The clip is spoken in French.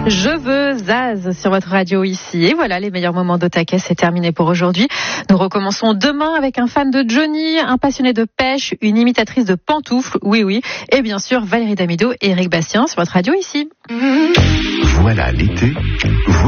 Je veux Zaz sur votre radio ici. Et voilà, les meilleurs moments d'Otaket, c'est terminé pour aujourd'hui. Nous recommençons demain avec un fan de Johnny, un passionné de pêche, une imitatrice de pantoufles, oui, et bien sûr Valérie Damido et Eric Bastien sur votre radio ici. Voilà l'été.